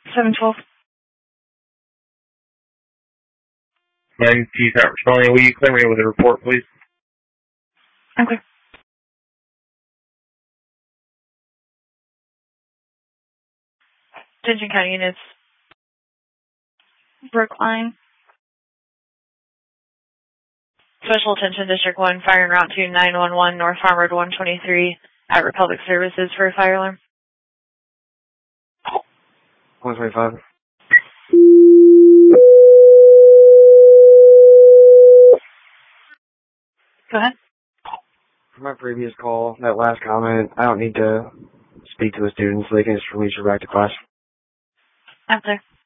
712. 9 T's not responding. Will you clear me with a report, please? Okay. Attention County units. Brookline. Special attention District 1, fire en route to 911 North Farm Road 123 at Republic Services for a fire alarm. 125. Go ahead. For my previous call, that last comment, I don't need to speak to the students, so they can just release her back to class. Out there.